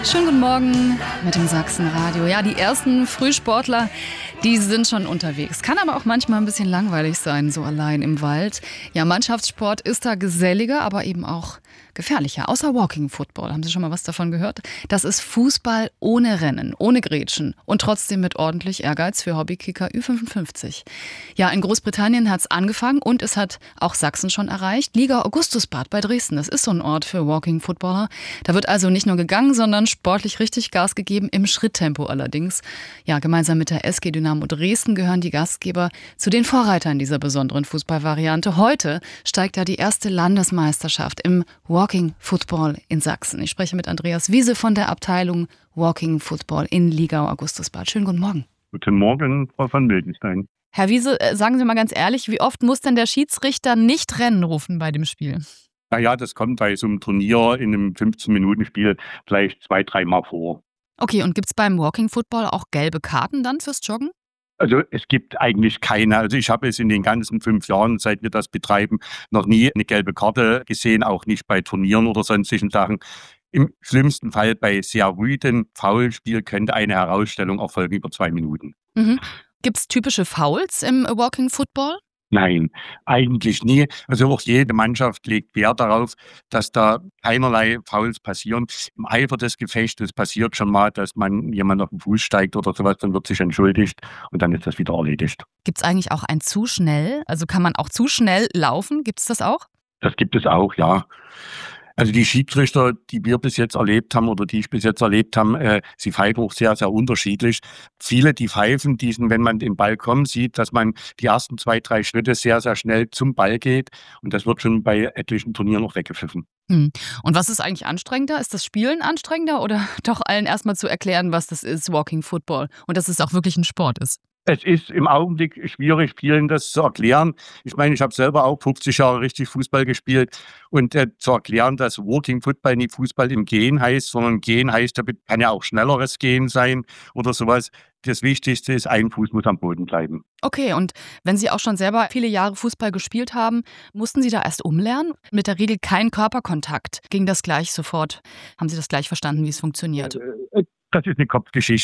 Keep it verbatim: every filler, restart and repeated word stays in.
Schönen guten Morgen mit dem Sachsenradio. Ja, die ersten Frühsportler, die sind schon unterwegs. Kann aber auch manchmal ein bisschen langweilig sein, so allein im Wald. Ja, Mannschaftssport ist da geselliger, aber eben auch gefährlicher. Außer Walking Football. Haben Sie schon mal was davon gehört? Das ist Fußball ohne Rennen, ohne Grätschen und trotzdem mit ordentlich Ehrgeiz für Hobbykicker Ü fünfundfünfzig. Ja, in Großbritannien hat es angefangen und es hat auch Sachsen schon erreicht. Liga Augustusbad bei Dresden, das ist so ein Ort für Walking Footballer. Da wird also nicht nur gegangen, sondern sportlich richtig Gas gegeben, im Schritttempo allerdings. Ja, gemeinsam mit der S G Dynamo Dresden gehören die Gastgeber zu den Vorreitern dieser besonderen Fußballvariante. Heute steigt ja die erste Landesmeisterschaft im Walking Football in Sachsen. Ich spreche mit Andreas Wiese von der Abteilung Walking Football in Ligau Augustusbad. Schönen guten Morgen. Guten Morgen, Frau van Wildenstein. Herr Wiese, sagen Sie mal ganz ehrlich, wie oft muss denn der Schiedsrichter nicht Rennen rufen bei dem Spiel? Naja, das kommt bei so einem Turnier in einem fünfzehn-Minuten-Spiel vielleicht zwei, dreimal vor. Okay, und gibt es beim Walking Football auch gelbe Karten dann fürs Joggen? Also es gibt eigentlich keine. Also ich habe es in den ganzen fünf Jahren, seit wir das betreiben, noch nie eine gelbe Karte gesehen, auch nicht bei Turnieren oder sonstigen Sachen. Im schlimmsten Fall bei sehr rüden Foulspiel könnte eine Herausstellung erfolgen über zwei Minuten. Mhm. Gibt es typische Fouls im Walking Football? Nein, eigentlich nie. Also auch jede Mannschaft legt Wert darauf, dass da keinerlei Fouls passieren. Im Eifer des Gefechtes passiert schon mal, dass man jemand auf den Fuß steigt oder sowas, dann wird sich entschuldigt und dann ist das wieder erledigt. Gibt es eigentlich auch ein zu schnell? Also kann man auch zu schnell laufen? Gibt es das auch? Das gibt es auch, ja. Also die Schiedsrichter, die wir bis jetzt erlebt haben oder die ich bis jetzt erlebt habe, äh, sie pfeifen auch sehr, sehr unterschiedlich. Viele, die pfeifen, diesen, wenn man den Ball kommen sieht, dass man die ersten zwei, drei Schritte sehr, sehr schnell zum Ball geht. Und das wird schon bei etlichen Turnieren noch weggepfiffen. Hm. Und was ist eigentlich anstrengender? Ist das Spielen anstrengender oder doch allen erstmal zu erklären, was das ist, Walking Football, und dass es auch wirklich ein Sport ist? Es ist im Augenblick schwierig, vielen das zu erklären. Ich meine, ich habe selber auch fünfzig Jahre richtig Fußball gespielt und äh, zu erklären, dass Walking Football nicht Fußball im Gehen heißt, sondern Gehen heißt, da kann ja auch schnelleres Gehen sein oder sowas. Das Wichtigste ist, ein Fuß muss am Boden bleiben. Okay, und wenn Sie auch schon selber viele Jahre Fußball gespielt haben, mussten Sie da erst umlernen? Mit der Regel kein Körperkontakt. Ging das gleich sofort? Haben Sie das gleich verstanden, wie es funktioniert? Das ist eine Kopfgeschichte.